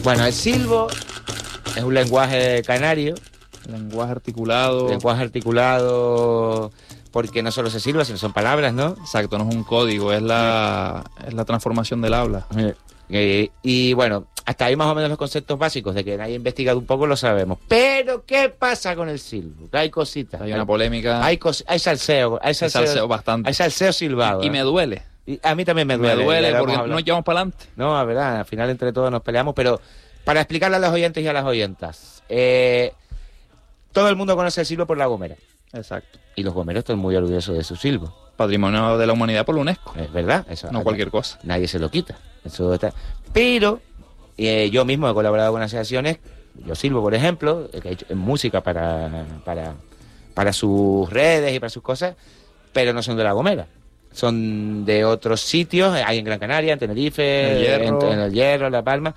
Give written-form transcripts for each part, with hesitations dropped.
Bueno, el silbo es un lenguaje canario. Lenguaje articulado. Lenguaje articulado, porque no solo se silba, sino son palabras, ¿no? Exacto, no es un código, es la transformación del habla. Y bueno, hasta ahí más o menos los conceptos básicos de que nadie ha investigado un poco lo sabemos. Pero, ¿qué pasa con el silbo? Que hay cositas. Hay una polémica. Hay salseo. Hay salseo bastante. Hay salseo silbado. Y me duele. Y a mí también me duele. Me duele porque no llevamos para adelante. No, la verdad, al final entre todos nos peleamos, pero para explicarle a los oyentes y a las oyentas, todo el mundo conoce el silbo por la Gomera. Exacto. Y los gomeros están muy orgullosos de su silbo. Patrimonio de la humanidad por la UNESCO. Es verdad. Eso, no cualquier cosa. Nadie se lo quita. Eso está. Pero yo mismo he colaborado con asociaciones. Yo silbo, por ejemplo, que he hecho música para sus redes y para sus cosas, pero no son de La Gomera. Son de otros sitios. Hay en Gran Canaria, en Tenerife, en El Hierro, en La Palma.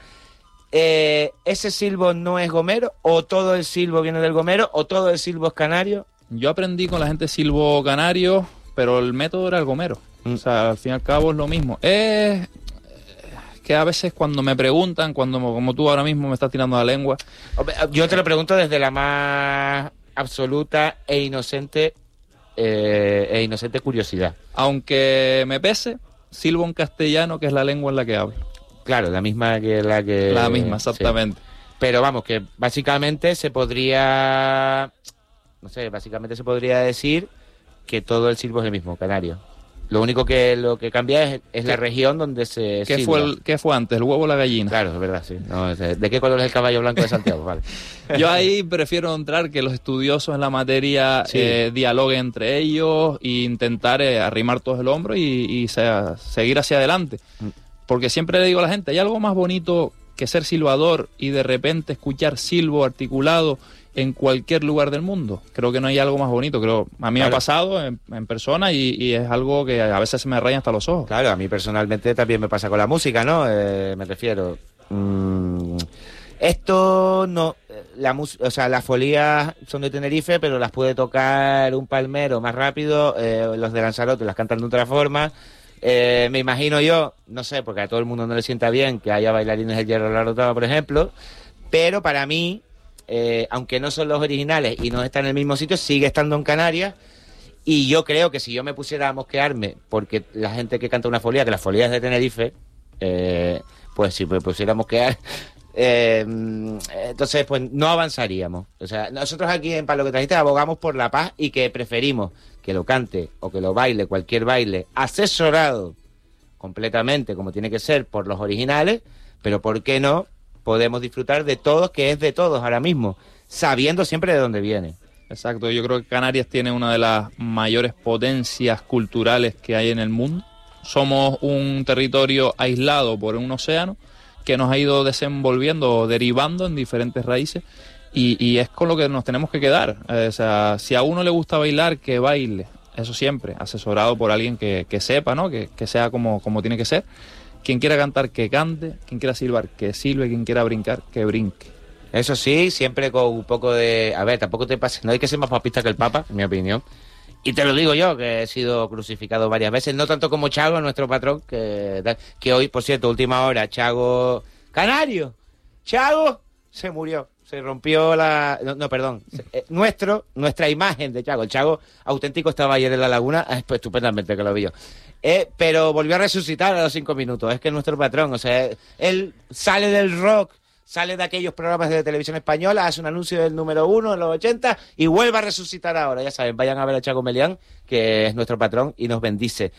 ¿Ese silbo no es gomero? ¿O todo el silbo viene del gomero? ¿O todo el silbo es canario? Yo aprendí con la gente silbo canario, pero el método era el gomero. O sea, al fin y al cabo es lo mismo. Es que a veces cuando me preguntan, como tú ahora mismo me estás tirando la lengua... Yo te lo pregunto desde la más absoluta e inocente curiosidad. Aunque me pese, silbo en castellano, que es la lengua en la que hablo. Claro, la misma que la que... La misma, exactamente. Sí. Pero vamos, que básicamente se podría... No sé, básicamente se podría decir que todo el silbo es el mismo, canario. Lo único lo que cambia es la región donde se silba. ¿Qué fue antes, el huevo o la gallina? Claro, es verdad, sí. No, ¿de qué color es el caballo blanco de Santiago? Vale. Yo ahí prefiero entrar que los estudiosos en la materia dialoguen entre ellos e intentar arrimar todos el hombro y seguir hacia adelante. Porque siempre le digo a la gente, hay algo más bonito que ser silbador y de repente escuchar silbo articulado en cualquier lugar del mundo. Creo que no hay algo más bonito. A mí me ha pasado en persona y es algo que a veces se me rayan hasta los ojos. Claro, a mí personalmente también me pasa con la música, ¿no? Me refiero... Esto no... las folías son de Tenerife, pero las puede tocar un palmero más rápido. Los de Lanzarote las cantan de otra forma. Me imagino yo, no sé, porque a todo el mundo no le sienta bien que haya bailarines del Hierro de la Rotonda, por ejemplo, pero para mí, aunque no son los originales y no están en el mismo sitio, sigue estando en Canarias. Y yo creo que si yo me pusiera a mosquearme porque la gente que canta una folía, que la folía es de Tenerife, pues si me pusiera a mosquear, entonces pues no avanzaríamos. O sea, nosotros aquí en Palo que Trajiste abogamos por la paz y que preferimos que lo cante o que lo baile, cualquier baile, asesorado completamente como tiene que ser por los originales, pero ¿por qué no podemos disfrutar de todos, que es de todos ahora mismo, sabiendo siempre de dónde viene? Exacto, yo creo que Canarias tiene una de las mayores potencias culturales que hay en el mundo. Somos un territorio aislado por un océano que nos ha ido desenvolviendo o derivando en diferentes raíces y es con lo que nos tenemos que quedar. O sea, si a uno le gusta bailar, que baile, eso siempre, asesorado por alguien que sepa, ¿no? Que sea como tiene que ser. Quien quiera cantar, que cante, quien quiera silbar, que silbe, quien quiera brincar, que brinque. Eso sí, siempre con un poco de... A ver, tampoco te pases, no hay que ser más papista que el Papa, en mi opinión. Y te lo digo yo, que he sido crucificado varias veces, no tanto como Chago, nuestro patrón, que hoy, por cierto, última hora, Chago... ¡Canario! ¡Chago! Se murió, se rompió la... No, perdón. Nuestra imagen de Chago. El Chago auténtico estaba ayer en la laguna, estupendamente que lo vi yo. Pero volvió a resucitar a los 5 minutos, es que es nuestro patrón, o sea, él sale del rock, sale de aquellos programas de televisión española, hace un anuncio del número 1 en los 80 y vuelve a resucitar ahora. Ya saben, vayan a ver a Chago Melián, que es nuestro patrón y nos bendice.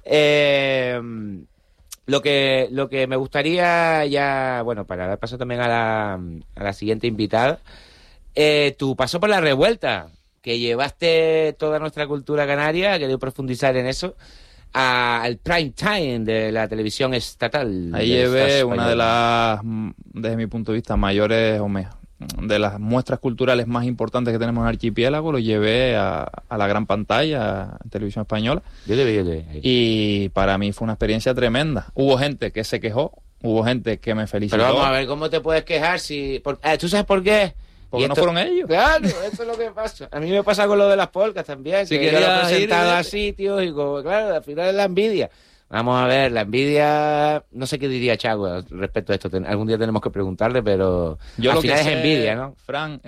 Lo que me gustaría ya, bueno, para dar paso también a la siguiente invitada, tu paso por la revuelta, que llevaste toda nuestra cultura canaria, quería profundizar en eso, al prime time de la televisión estatal. Ahí llevé una de las, desde mi punto de vista, mayores de las muestras culturales más importantes que tenemos en Archipiélago, lo llevé a la gran pantalla, en televisión española. Yo te vi. Y para mí fue una experiencia tremenda. Hubo gente que se quejó, hubo gente que me felicitó. Pero vamos a ver, ¿cómo te puedes quejar si... ¿Tú sabes por qué? Porque no fueron ellos. Claro, eso es lo que pasa. A mí me pasa con lo de las polcas también. Si que yo lo he presentado a sitios y como, claro, al final es la envidia. Vamos a ver, la envidia, no sé qué diría Chago respecto a esto. Algún día tenemos que preguntarle, pero yo al lo final que sé, es envidia, ¿no? Fran,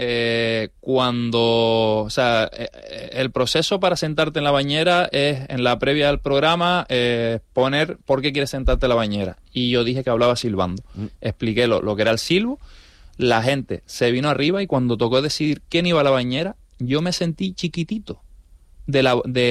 o sea, el proceso para sentarte en la bañera es, en la previa del programa, poner por qué quieres sentarte en la bañera. Y yo dije que hablaba silbando. Expliqué lo que era el silbo. La gente se vino arriba y cuando tocó decidir quién iba a la bañera, yo me sentí chiquitito de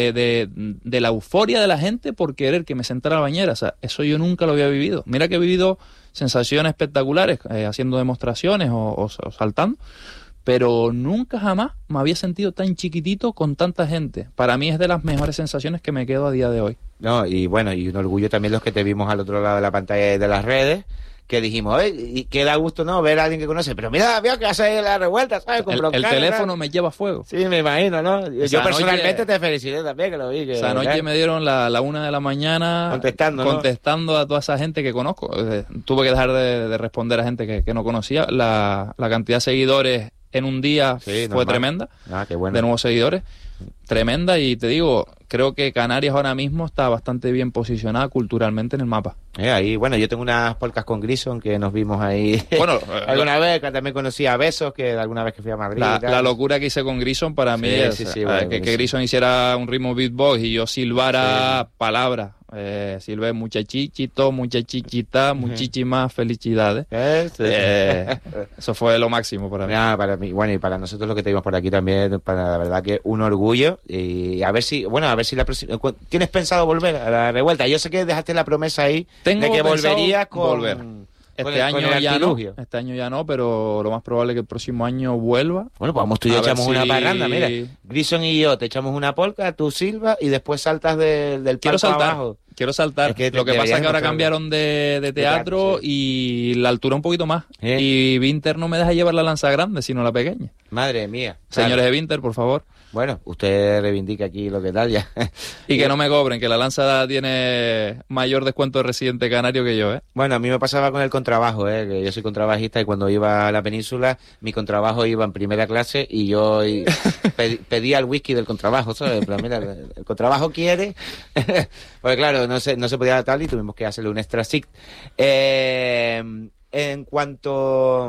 la euforia de la gente por querer que me sentara a la bañera. O sea, eso yo nunca lo había vivido. Mira que he vivido sensaciones espectaculares haciendo demostraciones o saltando, pero nunca jamás me había sentido tan chiquitito con tanta gente. Para mí es de las mejores sensaciones que me quedo a día de hoy. No, y bueno, y un orgullo también los que te vimos al otro lado de la pantalla de las redes, que dijimos, y que da gusto, ¿no? Ver a alguien que conoce, pero mira que hace la revuelta, ¿sabes? Con El teléfono me lleva fuego. Sí, me imagino, ¿no? Yo personalmente te felicité también, que lo vi. Esa noche me dieron la 1 de la mañana contestando a toda esa gente que conozco. Tuve que dejar de responder a gente que no conocía. La cantidad de seguidores en un día fue tremenda. Qué bueno. De nuevos seguidores. Tremenda, y te digo, creo que Canarias ahora mismo está bastante bien posicionada culturalmente en el mapa. Ahí, bueno, yo tengo unas polcas con Grison que nos vimos ahí alguna vez, que también conocí a Besos, que alguna vez que fui a Madrid. La locura que hice con Grison para mí es que Grison hiciera un ritmo beatbox y yo silbara palabras. Silvé muchachichito, muchachichita, muchísimas felicidades. Eso fue lo máximo para mí. Para mí, bueno, y para nosotros lo que tenemos por aquí también, para la verdad que un orgullo. Y a ver si la próxima. ¿Tienes pensado volver a la revuelta? Yo sé que dejaste la promesa ahí de que volverías con. Volver. Este año ya no, pero lo más probable es que el próximo año vuelva. Bueno, pues vamos tú y yo echamos una parranda, mira. Grison y yo te echamos una polca, tú silbas y después saltas del palco abajo. Quiero saltar. Lo que pasa es que ahora cambiaron de teatro y la altura un poquito más. Y Vinter no me deja llevar la lanza grande, sino la pequeña. Madre mía. Señores de Vinter, por favor. Bueno, usted reivindica aquí lo que tal ya. Y que no me cobren, que la lanza tiene mayor descuento de residente canario que yo, ¿eh? Bueno, a mí me pasaba con el contrabajo, que yo soy contrabajista y cuando iba a la península, mi contrabajo iba en primera clase y yo pedía el whisky del contrabajo, ¿sabes? Pero mira, el contrabajo quiere, porque claro, no se podía tal y tuvimos que hacerle un extra sick. En cuanto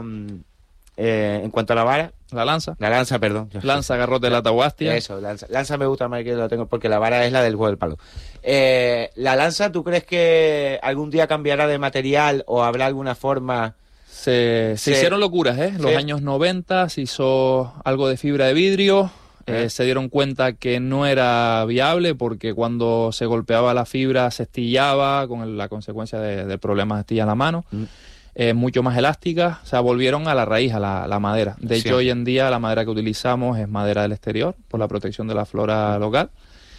a la vara. La lanza, perdón. Lanza, garrote de la tahuastia. Eso, lanza me gusta más que lo tengo, porque la vara es la del juego del palo. La lanza, ¿tú crees que algún día cambiará de material o habrá alguna forma? Se hicieron locuras, Los años 90 se hizo algo de fibra de vidrio. Se dieron cuenta que no era viable porque cuando se golpeaba la fibra se estillaba con la consecuencia de problemas de estilla en la mano. Mucho más elásticas, o sea, volvieron a la raíz, a la madera. De hecho, hoy en día la madera que utilizamos es madera del exterior, por la protección de la flora local.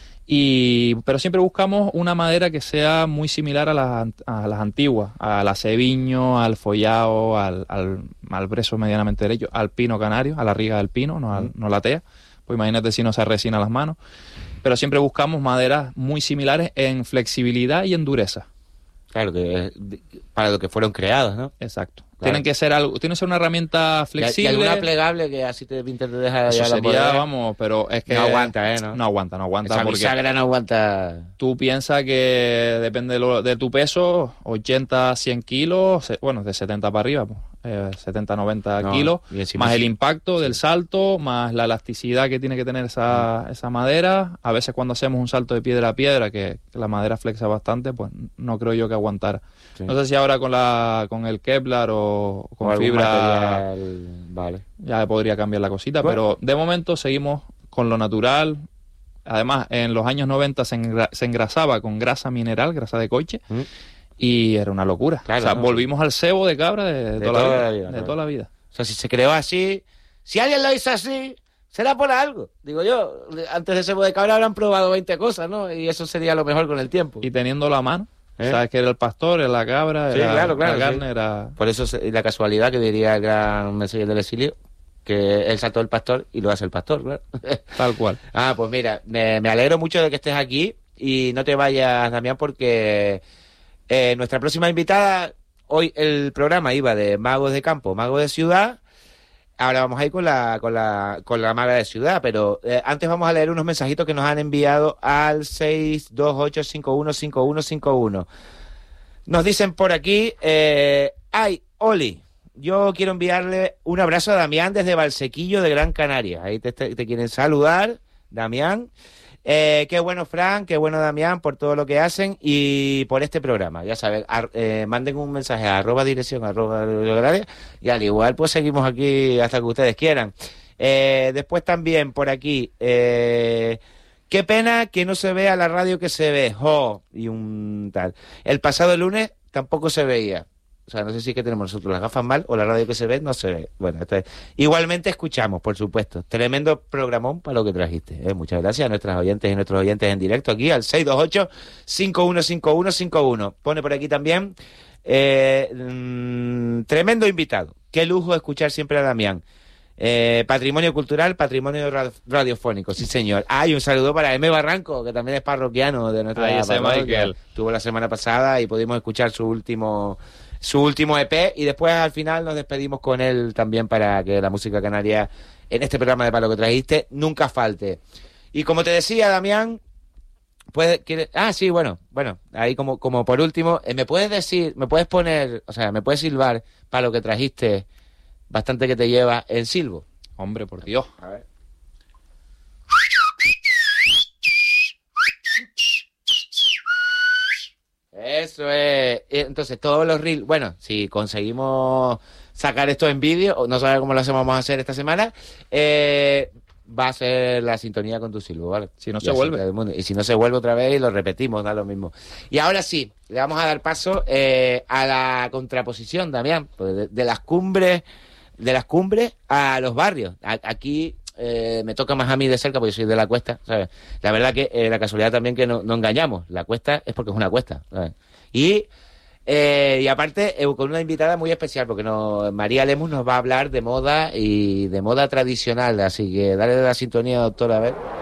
Pero siempre buscamos una madera que sea muy similar a las antiguas, al aceviño, al follao, al brezo medianamente derecho, al pino canario, a la riga del pino, no a la tea. Pues imagínate si no se resina las manos. Pero siempre buscamos maderas muy similares en flexibilidad y en dureza. Claro, que para lo que fueron creados, ¿no? Exacto. Claro. Tiene que ser una herramienta flexible. Y alguna plegable que así te deja eso ya sería, la poder. Vamos, pero es que... No aguanta, ¿no? No aguanta. Esa bisagra no aguanta. Tú piensas que depende de tu peso, 80, 100 kilos, de 70 para arriba, 70, 90 kilos, más el impacto del salto, más la elasticidad que tiene que tener esa madera. A veces cuando hacemos un salto de piedra a piedra, que la madera flexa bastante, pues no creo yo que aguantara. Sí. No sé si ahora con el Kevlar o con fibra vale, ya podría cambiar la cosita, pero de momento seguimos con lo natural. Además, en los años 90 se engrasaba con grasa mineral, grasa de coche, y era una locura. Claro, volvimos al cebo de cabra de toda la vida. O sea, si se creó así, si alguien lo hizo así, será por algo. Digo yo, antes de cebo de cabra habrán probado 20 cosas, ¿no? Y eso sería lo mejor con el tiempo. Y teniéndolo a mano. ¿Sabes que era el pastor, era la cabra, claro, la carne? Era... Por eso la casualidad que diría el gran Mesías del exilio, que él saltó el pastor y lo hace el pastor, claro. Tal cual. Pues mira, me alegro mucho de que estés aquí y no te vayas, Damián, porque nuestra próxima invitada, hoy el programa iba de magos de campo, magos de ciudad. ahora vamos a ir con la maga de ciudad, pero antes vamos a leer unos mensajitos que nos han enviado al 628515151. Nos dicen por aquí, ay, Oli, yo quiero enviarle un abrazo a Damián desde Valsequillo de Gran Canaria. Ahí te quieren saludar, Damián. Qué bueno, Fran, qué bueno, Damián, por todo lo que hacen y por este programa. Ya saben, manden un mensaje a @dirección y al igual pues seguimos aquí hasta que ustedes quieran. Después también por aquí, qué pena que no se vea la radio que se ve, y un tal. El pasado lunes tampoco se veía. O sea, no sé si es que tenemos nosotros las gafas mal o la radio que se ve no se ve. Bueno, igualmente escuchamos, por supuesto. Tremendo programón para lo que trajiste. Muchas gracias a nuestras oyentes y nuestros oyentes en directo aquí al 628-515151. Pone por aquí también tremendo invitado. Qué lujo escuchar siempre a Damián. Patrimonio cultural, patrimonio radiofónico, sí señor. Y un saludo para M. Barranco, que también es parroquiano de nuestra parroquia. Estuvo la semana pasada y pudimos escuchar su último EP y después al final nos despedimos con él también para que la música canaria en este programa de Palo que trajiste nunca falte. Y como te decía, Damián, sí, bueno, ahí como por último, me puedes silbar para lo que trajiste bastante que te lleva el silbo. Hombre, por Dios. A ver. Eso es. Entonces, todos los reels, bueno, si conseguimos sacar esto en vídeo, no sabemos cómo lo vamos a hacer esta semana, va a ser la sintonía con tu silbo, ¿vale? Si no se vuelve. Y si no se vuelve otra vez, lo repetimos, da lo mismo. Y ahora sí, le vamos a dar paso a la contraposición, Damián, pues de las cumbres a los barrios. Aquí me toca más a mí de cerca porque yo soy de la cuesta, ¿sabes? La verdad que la casualidad también que no engañamos. La cuesta es porque es una cuesta, ¿sabes? Y aparte con una invitada muy especial porque María Lemus nos va a hablar de moda y de moda tradicional. Así que dale la sintonía, doctora, a ver.